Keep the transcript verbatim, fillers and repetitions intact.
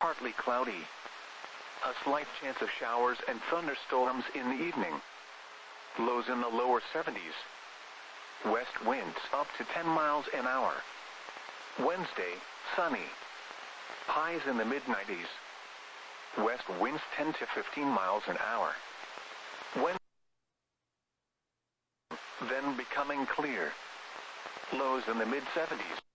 Partly cloudy. A slight chance of showers and thunderstorms in the evening. Lows in the lower seventies. West winds up to ten miles an hour. Wednesday, sunny. Highs in the mid nineties. West winds ten to fifteen miles an hour. Wednesday, then becoming clear. Lows in the mid seventies.